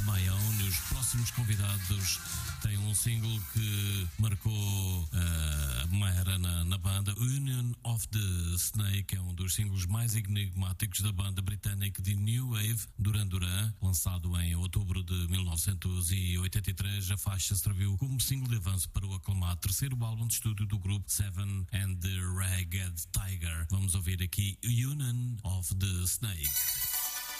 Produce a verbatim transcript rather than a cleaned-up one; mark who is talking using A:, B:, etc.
A: My Own. E os próximos convidados têm um single que marcou uh, uma era na, na banda. Union of the Snake é um dos singles mais enigmáticos da banda britânica de New Wave, Duran Duran, lançado em outubro de mil novecentos e oitenta e três. A faixa serviu como single de avanço para o aclamado terceiro álbum de estúdio do grupo, Seven and the Ragged Tiger. Vamos ouvir aqui Union of the Snake.